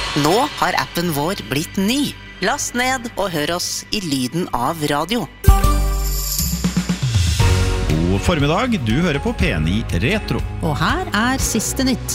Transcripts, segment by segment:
Nå har appen vår blitt ny. Last ned og hør oss i lyden av radio. God formiddag, du hører på P9 Retro. Og her siste nytt.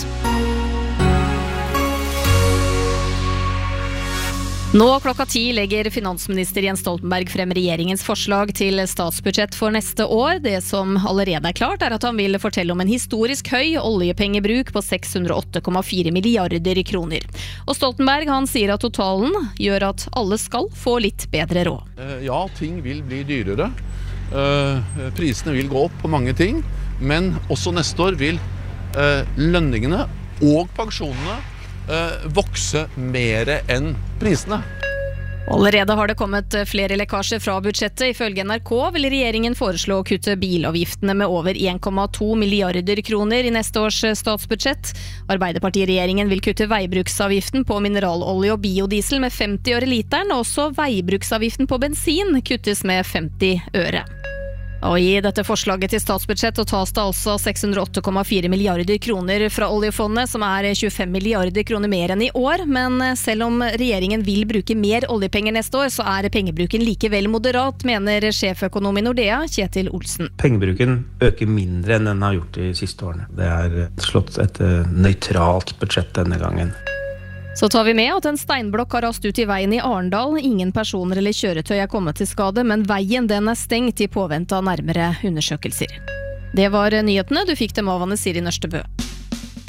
Nå klokka 10 legger finansminister Jens Stoltenberg frem regjeringens forslag til statsbudsjett for neste år. Det som allerede klart at han vil fortelle om en historisk høy oljepengebruk på 608,4 milliarder kroner. Og Stoltenberg han sier at totalen gjør at alle skal få litt bedre råd. Ja, ting vil bli dyrere. Prisene vil gå opp på mange ting, men også neste år vil lønningene og pensjonene vokse mer enn prisene. Allerede har det kommet flere lekkasjer fra budsjettet. Ifølge NRK vil regjeringen foreslå å kutte bilavgiftene med over 1,2 milliarder kroner i neste års statsbudsjett. Arbeiderpartiregjeringen vil kutte veibruksavgiften på mineralolje og biodiesel med 50 øre literen, og også veibruksavgiften på bensin kuttes med 50 øre. Og i dette forslaget til statsbudsjett tas det altså 608,4 milliarder kroner fra oljefondet, som 25 milliarder kroner mer enn i år. Men selv om regjeringen vil bruke mer oljepenger neste år, så pengebruken likevel moderat, mener sjeføkonom i Nordea, Kjetil Olsen. Pengebruken øker mindre enn den har gjort de siste årene. Det slått et nøytralt budsjett denne gangen. Så tar vi med at en steinblokk har rast ut i veien i Arendal. Ingen personer eller kjøretøy kommet til skade, men veien den stengt i påvente av nærmere undersøkelser. Det var nyhetene. Du fikk dem av Anne Siri Nørstebø.